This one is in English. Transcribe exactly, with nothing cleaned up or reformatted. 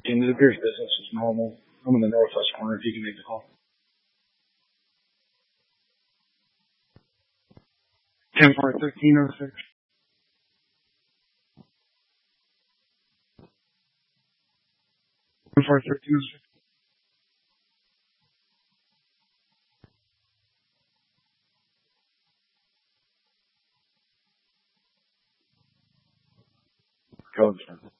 fourteen. It appears business is normal. I'm in the northwest corner if you can make the call. ten four thirteen oh six. ten four thirteen oh six. Code, sir.